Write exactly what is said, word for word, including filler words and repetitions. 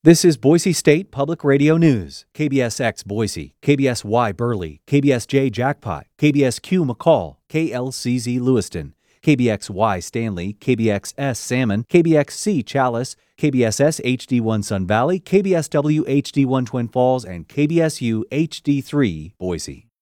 This is Boise State Public Radio News. K B S X Boise, K B S Y Burley, K B S J Jackpot, K B S Q McCall, K L C Z Lewiston, K B X Y Stanley, K B X S Salmon, K B X C Chalice, K B S S H D one Sun Valley, K B S W H D one Twin Falls, and K B S U H D three Boise.